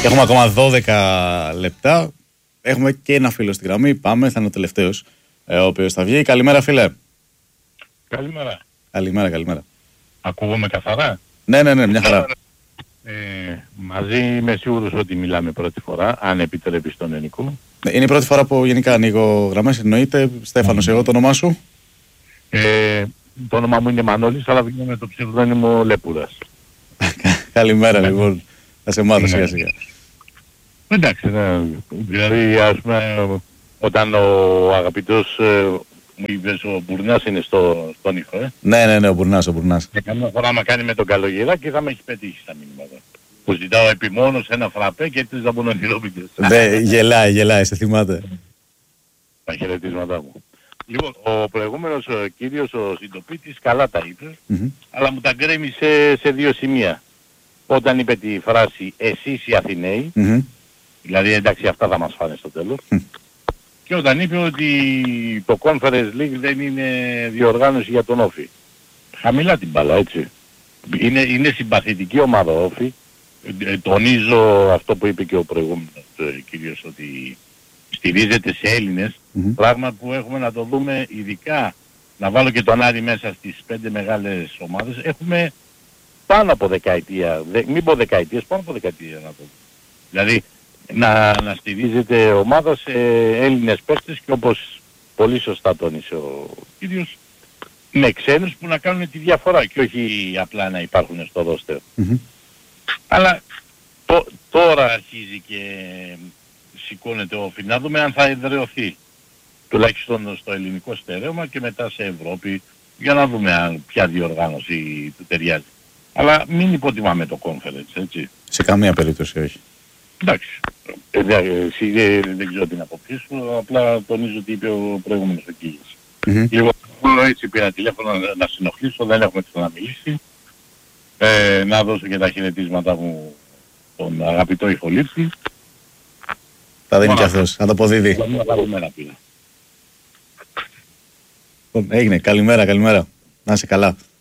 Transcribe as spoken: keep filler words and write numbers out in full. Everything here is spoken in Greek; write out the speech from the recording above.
Έχουμε ακόμα δώδεκα λεπτά. Έχουμε και ένα φίλο στην γραμμή. Πάμε, θα είναι ο τελευταίος, ε, ο οποίος θα βγει. Καλημέρα, φίλε. Καλημέρα. Καλημέρα, καλημέρα. Ακούγομαι καθαρά? Ναι, ναι, ναι, μια χαρά. Ε, μαζί είμαι σίγουρος ότι μιλάμε πρώτη φορά, αν επιτρέπεις τον Ενικό. Είναι η πρώτη φορά που γενικά ανοίγω γραμμές, εννοείται. Στέφανος, εγώ, το όνομά σου? Ε, το όνομα μου είναι Μανώλης, αλλά βγαίνω με το ψευδόνυμο Λέπουρας. Καλημέρα, λοιπόν. Θα σε μάθω σιγά σιγά. Εντάξει, ναι, δηλαδή ας πούμε όταν ο αγαπητός ε, μου είπες ο Μπουρνάς είναι στο, στον ήχο, ε. Ναι, ναι, ναι, ο Μπουρνάς, ο Μπουρνάς. Και καμιά φορά άμα κάνει με τον Καλογεράκη θα με έχει πετύχει στα μηνύματα. Που ζητάω επιμόνως ένα φραπέ και τρεις ζαμπονονιλόπιτες. Ναι, γελάει, γελάει, σε θυμάται. Τα χαιρετίσματά μου. Λοιπόν, ο προηγούμενος ο κύριος, ο συντοπίτης, καλά τα είπε, Mm-hmm. αλλά μου τα γκρέμισε σε δύο σημεία. Όταν είπε τη φράση «εσείς οι Αθηναίοι», Mm-hmm. δηλαδή εντάξει αυτά θα μας φάνε στο τέλος, mm. και όταν είπε ότι το Conference League δεν είναι διοργάνωση για τον Όφη. Χαμηλά την μπάλα, έτσι. Είναι, είναι συμπαθητική ομάδα Όφη. Ε, τονίζω αυτό που είπε και ο προηγούμενος ε, κύριος, ότι στηρίζεται σε Έλληνες, mm-hmm. πράγμα που έχουμε να το δούμε ειδικά, να βάλω και τον Άρη μέσα στις πέντε μεγάλες ομάδες, έχουμε πάνω από δεκαετία, δε, μην πω δεκαετίες, πάνω από δεκαετία να το δούμε. Δηλαδή να, να στηρίζεται ομάδα σε Έλληνες παίκτες και όπως πολύ σωστά τόνισε ο κύριος, με ξένους που να κάνουν τη διαφορά και όχι απλά να υπάρχουν στο ρόστερ. Mm-hmm. Αλλά το, τώρα αρχίζει και σηκώνεται ο Όφη. Να δούμε αν θα εδραιωθεί τουλάχιστον στο ελληνικό στερέωμα και μετά σε Ευρώπη για να δούμε αν ποια διοργάνωση του ταιριάζει. Αλλά μην υποτιμάμε το conference, έτσι. Σε καμία περίπτωση όχι. Εντάξει. Ε, εσύ ε, δεν ξέρω την άποψή σου, απλά τονίζω ότι είπε ο προηγούμενος ο κύριος. Mm-hmm. Λοιπόν, έτσι πήρα τηλέφωνο να, να συνοχλήσω, δεν έχουμε ξαναμιλήσει. Ε, να δώσω και τα χαιρετίσματά μου στον αγαπητό ηχολήπτη. Θα δίνει κι αυτός, θα το αποδίδει. Καλημέρα πήρα. Έγινε, καλημέρα, καλημέρα. Να είσαι καλά.